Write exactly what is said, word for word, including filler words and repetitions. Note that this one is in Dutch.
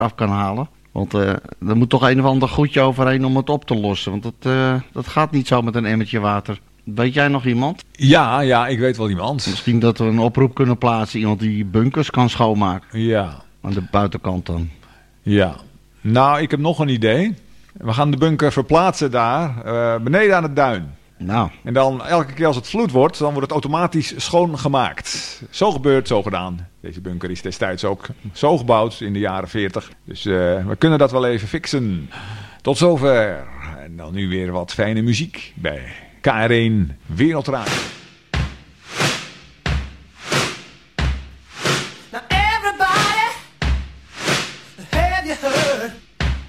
af kan halen. Want uh, er moet toch een of ander goedje overheen om het op te lossen. Want dat, uh, dat gaat niet zo met een emmertje water. Weet jij nog iemand? Ja, ja, ik weet wel iemand. Misschien dat we een oproep kunnen plaatsen. Iemand die bunkers kan schoonmaken. Ja. Aan de buitenkant dan. Ja. Nou, ik heb nog een idee. We gaan de bunker verplaatsen daar, uh, beneden aan het duin. Nou. En dan elke keer als het vloed wordt, dan wordt het automatisch schoongemaakt. Zo gebeurt, zo gedaan. Deze bunker is destijds ook zo gebouwd in de jaren veertig. Dus uh, we kunnen dat wel even fixen. Tot zover. En dan nu weer wat fijne muziek bij K R één Wereldradio.